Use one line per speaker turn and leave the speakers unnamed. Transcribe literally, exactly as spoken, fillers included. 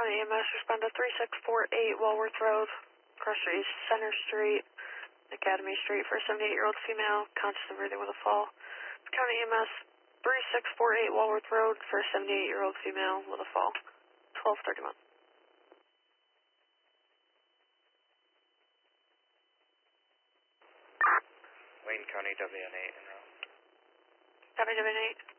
County E M S, respond to three six four eight Walworth Road, Cross Street, Center Street, Academy Street for a seventy-eight-year-old female, conscious and breathing with a fall. County E M S, three six four eight Walworth Road for a seventy-eight-year-old female with a fall, twelve thirty-one.
Wayne County W N eight, en route.
County W N eight.